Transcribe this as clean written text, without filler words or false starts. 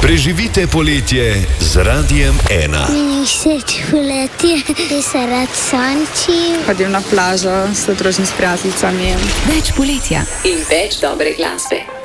Preživite poletje z Radiem 1. Meni všeč poletje, ker se rad sončim. Hodim na plažo s družinami, s prijateljicami. Več poletja in več dobre glasbe.